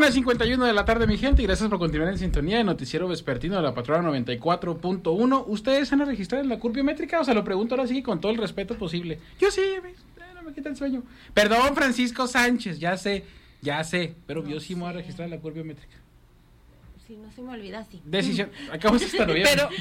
1:51 de la tarde, mi gente, y gracias por continuar en sintonía de Noticiero Vespertino de la Patrona 94.1. ¿Ustedes se han registrado en la curva biométrica? O sea, lo pregunto ahora sí con todo el respeto posible. Yo sí, no me quita el sueño. Perdón, Francisco Sánchez, ya sé, pero yo sí me voy a registrar en la curva biométrica. Sí, no se me olvida, sí. Decisión, acabamos hasta noviembre. Pero...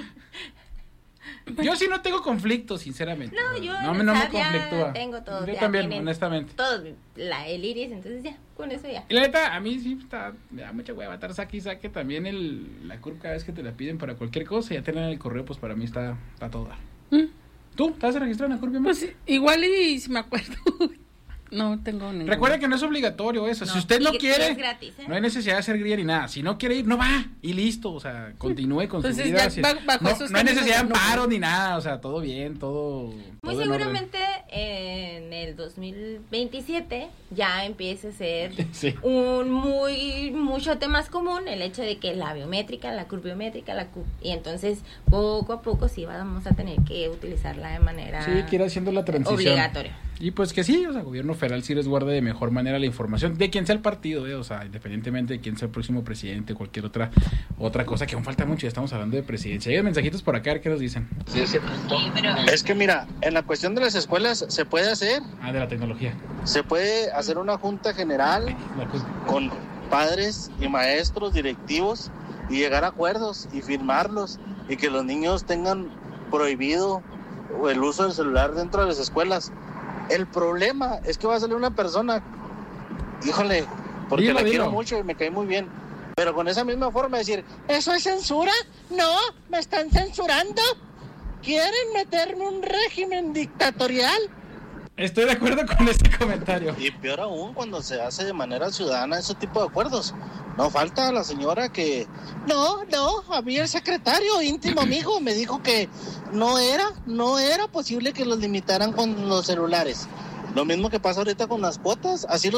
Yo sí no tengo conflicto, sinceramente. No, yo no me conflictúa. Tengo todo. Yo también, honestamente. Todo, el iris, entonces ya, con eso ya. Y la neta, a mí sí me da mucha hueva estar saque también la CURP cada vez que te la piden para cualquier cosa, ya tener el correo, pues para mí está todo dar. ¿Tú? ¿Te vas a registrar en la CURP? Pues igual y si me acuerdo. No tengo ningún. Recuerda que no es obligatorio eso. Si usted no quiere, es gratis, ¿eh? No hay necesidad de hacer grilla ni nada. Si no quiere ir, no va y listo. O sea, continúe con su vida. No hay necesidad de amparo ni nada. O sea, todo bien, todo. Muy seguramente en el 2027 ya empiece a ser mucho más común el hecho de que la biométrica, la CURP biométrica, y entonces poco a poco sí vamos a tener que utilizarla de manera que ir haciendo la transición obligatoria. Y pues que sí, o sea, gobierno federal sí resguarde de mejor manera la información de quién sea el partido, o sea, independientemente de quién sea el próximo presidente, cualquier otra cosa que aún falta mucho, ya estamos hablando de presidencia. Hay mensajitos por acá, ¿qué nos dicen? Sí, es que mira, en la cuestión de las escuelas se puede hacer. De la tecnología. Se puede hacer una junta general con padres y maestros, directivos, y llegar a acuerdos y firmarlos, y que los niños tengan prohibido el uso del celular dentro de las escuelas. El problema es que va a salir una persona, híjole, porque la quiero mucho y me cae muy bien, pero con esa misma forma de decir, ¿eso es censura? No, me están censurando. ¿Quieren meterme un régimen dictatorial? Estoy de acuerdo con ese comentario. Y peor aún cuando se hace de manera ciudadana ese tipo de acuerdos. No falta la señora que... No, a mí el secretario íntimo amigo me dijo que no era posible que los limitaran con los celulares. Lo mismo que pasa ahorita con las cuotas, así